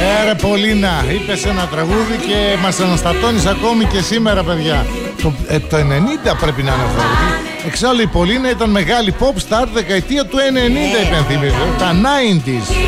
Ρε Πολίνα, είπες ένα τραγούδι και μας αναστατώνεις ακόμη και σήμερα, παιδιά. Το 90 πρέπει να είναι αυτό. Εξάλλου η Πολίνα ήταν μεγάλη pop star δεκαετία του 90, υπενθυμίζω. Τα 90s.